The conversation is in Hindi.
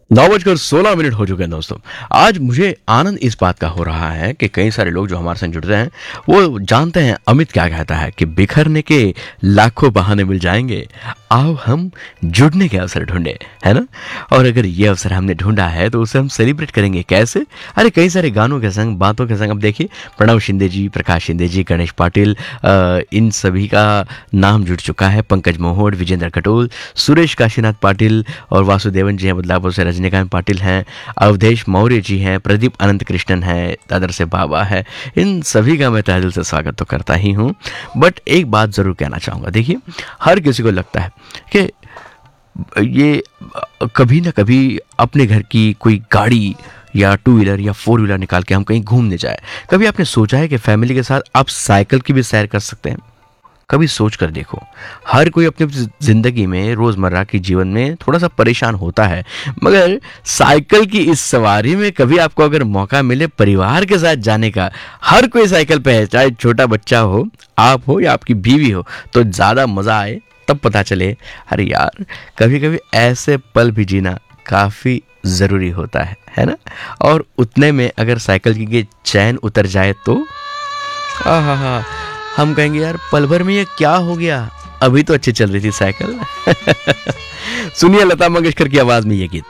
9:16 हो चुके हैं दोस्तों। आज मुझे आनंद इस बात का हो रहा है कि कई सारे लोग जो हमारे साथ जुड़ रहे हैं वो जानते हैं अमित क्या कहता है कि बिखरने के लाखों बहाने मिल जाएंगे, आओ हम जुड़ने के अवसर ढूंढे, है ना। और अगर ये अवसर हमने ढूंढा है तो उसे हम सेलिब्रेट करेंगे कैसे। अरे कई सारे गानों के संग बातों के संग अब देखिए प्रणव शिंदे जी, प्रकाश शिंदे जी, गणेश पाटिल, इन सभी का नाम जुड़ चुका है। पंकज मोहोड, विजेंद्र कटोल, सुरेश काशीनाथ पाटिल और वासुदेवन जी हैं बदलापुर से, रजनीकांत पाटिल हैं, अवधेश मौर्य जी हैं, प्रदीप अनंत कृष्णन हैं, दादर से बाबा है। इन सभी का मैं तहे दिल से स्वागत तो करता ही हूँ, बट एक बात ज़रूर कहना चाहूँगा। देखिए हर किसी को लगता है कि ये कभी ना कभी अपने घर की कोई गाड़ी या टू व्हीलर या फोर व्हीलर निकाल के हम कहीं घूमने जाए। कभी आपने सोचा है कि फैमिली के साथ आप साइकिल की भी सैर कर सकते हैं? कभी सोच कर देखो, हर कोई अपनी ज़िंदगी में रोज़मर्रा के जीवन में थोड़ा सा परेशान होता है, मगर साइकिल की इस सवारी में कभी आपको अगर मौका मिले परिवार के साथ जाने का, हर कोई साइकिल पे है, चाहे छोटा बच्चा हो, आप हो या आपकी बीवी हो, तो ज़्यादा मज़ा आए तब पता चले अरे यार कभी कभी ऐसे पल भी जीना काफ़ी ज़रूरी होता है ना। और उतने में अगर साइकिल की चैन उतर जाए तो आहा, हम कहेंगे यार पल भर में ये क्या हो गया, अभी तो अच्छी चल रही थी साइकिल। सुनिए लता मंगेशकर की आवाज में ये गीत।